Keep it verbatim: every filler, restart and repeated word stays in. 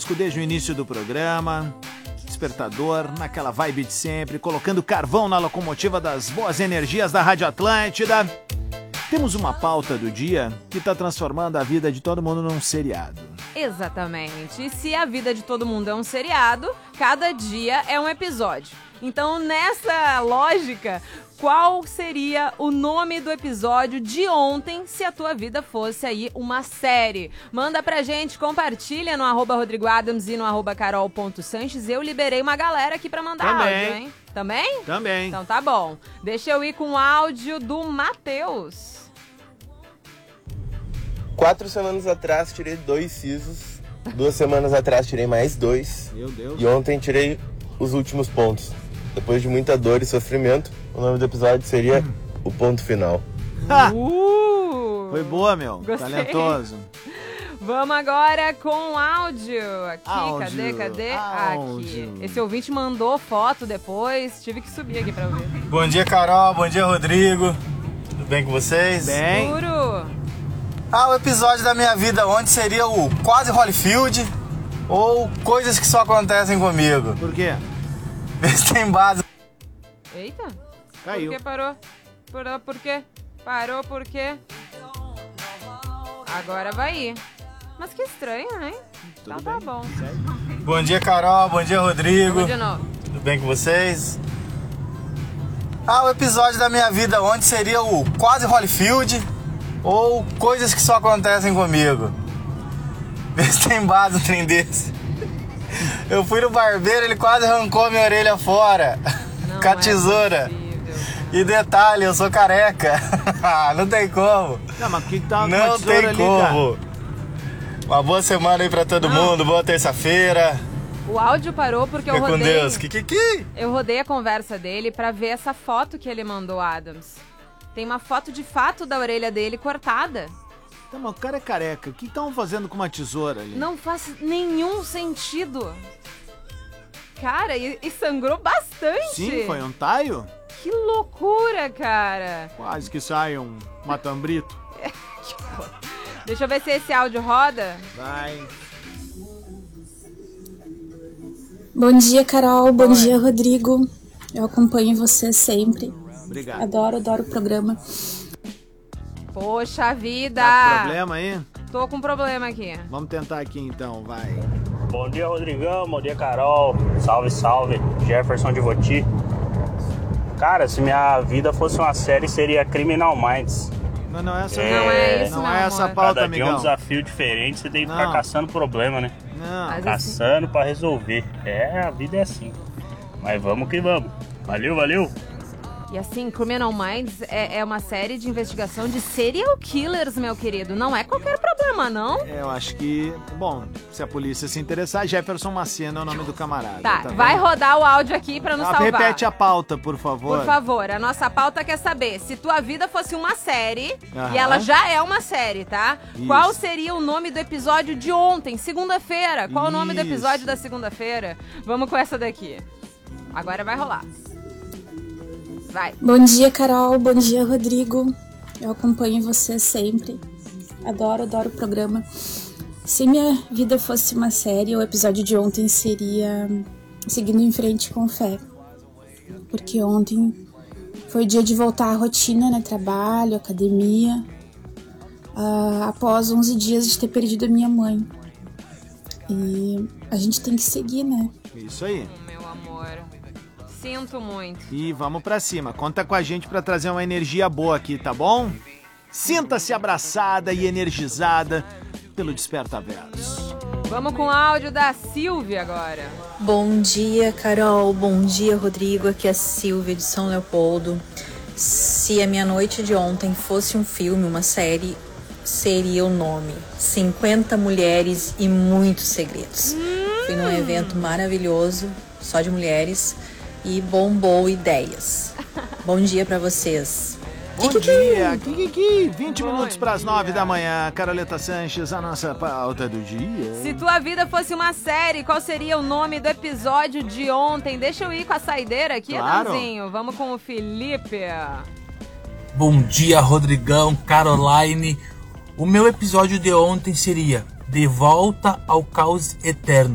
conosco desde o início do programa. Despertador, naquela vibe de sempre, colocando carvão na locomotiva das boas energias da Rádio Atlântida. Temos uma pauta do dia que está transformando a vida de todo mundo num seriado. Exatamente. E se a vida de todo mundo é um seriado, cada dia é um episódio. Então, nessa lógica, qual seria o nome do episódio de ontem se a tua vida fosse aí uma série? Manda pra gente, compartilha no arroba Rodrigo Adams e no arroba Carol ponto Sanches. Eu liberei uma galera aqui pra mandar Também. áudio, hein? Também? Também. Então tá bom. Deixa eu ir com o áudio do Matheus. Quatro semanas atrás tirei dois sisos. Duas semanas atrás tirei mais dois. Meu Deus. E ontem tirei os últimos pontos. Depois de muita dor e sofrimento, o nome do episódio seria O Ponto Final. Ha! Uh! Foi boa, meu. Gostei. Talentoso. Vamos agora com o áudio. Aqui, Áudio, cadê, cadê? áudio. Aqui. Esse ouvinte mandou foto depois, tive que subir aqui pra ver. Bom dia, Carol. Bom dia, Rodrigo. Tudo bem com vocês? Bem. Juro. Ah, o episódio da minha vida onde seria o Quase Holyfield ou Coisas que Só Acontecem Comigo. Por quê? Vê se tem base. Eita. Caiu. Por que parou? Por, por quê? Parou por quê? Agora vai ir. Mas que estranho, hein? Então tá bom. Bom dia, Carol. Bom dia, Rodrigo. Vamos de novo. Tudo bem com vocês? Ah, o episódio da minha vida onde seria o Quase Holyfield ou Coisas que Só Acontecem Comigo. Vê se tem base um trem desse. Eu fui no barbeiro, ele quase arrancou minha orelha fora. Não Com a é tesoura. possível. E detalhe, eu sou careca. Não tem como. Não, mas por que que tá com Não uma tesoura tem ali, como. Uma boa semana aí pra todo Não. mundo. Boa terça-feira. O áudio parou porque eu Fica com rodei. Deus. Kikiki. Eu rodei a conversa dele pra ver essa foto que ele mandou, Adams. Tem uma foto de fato da orelha dele cortada. Tá, mas o cara é careca. O que estão fazendo com uma tesoura ali? Não faz nenhum sentido. Cara, e, e sangrou bastante. Sim, foi um taio? Que loucura, cara. Quase que sai um matambrito. Deixa eu ver se esse áudio roda. Vai. Bom dia, Carol. Bom dia, Rodrigo. Eu acompanho você sempre. Obrigado. Adoro, adoro o programa. Poxa vida. Tá com problema aí? Tô com problema aqui. Vamos tentar aqui então, vai. Bom dia, Rodrigão. Bom dia, Carol. Salve, salve. Jefferson de Voti. Cara, se minha vida fosse uma série, seria Criminal Minds. Não, não é essa, É, Não é isso, não não, é essa amor. pauta, Cada dia é um amigão. desafio diferente, você tem que ficar Não. caçando problema, né? Não. Mas- Caçando pra resolver. É, a vida é assim. Mas vamos que vamos. Valeu, valeu. E assim, Criminal Minds é, é uma série de investigação de serial killers, meu querido. Não é qualquer problema, não. É, eu acho que, bom, se a polícia se interessar, Jefferson Macena é o nome do camarada. Tá, tá vai vendo? rodar o áudio aqui pra nos Ah, salvar. repete a pauta, por favor. Por favor, a nossa pauta quer saber se tua vida fosse uma série, Aham. e ela já é uma série, tá? Isso. Qual seria o nome do episódio de ontem, segunda-feira? Qual o nome do Isso. episódio da segunda-feira? Vamos com essa daqui. Agora vai rolar. Vai. Bom dia, Carol. Bom dia, Rodrigo. Eu acompanho você sempre. Adoro, adoro o programa. Se minha vida fosse uma série, o episódio de ontem seria Seguindo em Frente com Fé. Porque ontem foi o dia de voltar à rotina, né? Trabalho, academia. ah, após onze dias de ter perdido a minha mãe. E a gente tem que seguir, né? Isso aí. Meu amor, sinto muito. E vamos pra cima. Conta com a gente pra trazer uma energia boa aqui, tá bom? Sinta-se abraçada e energizada pelo Desperta Verso. Vamos com o áudio da Silvia agora. Bom dia, Carol. Bom dia, Rodrigo. Aqui é a Silvia de São Leopoldo. Se a minha noite de ontem fosse um filme, uma série, seria o nome cinquenta Mulheres e Muitos Segredos. Hum. Fui num evento maravilhoso, só de mulheres, e bombou ideias. Bom dia pra vocês. Bom dia, Kikiki, vinte Bom minutos para as dia. nove da manhã. Caroleta Sanches, a nossa pauta do dia. Se tua vida fosse uma série, qual seria o nome do episódio de ontem? Deixa eu ir com a saideira aqui, Claro. Adãozinho. Vamos com o Felipe. Bom dia, Rodrigão, Caroline. O meu episódio de ontem seria De Volta ao Caos Eterno.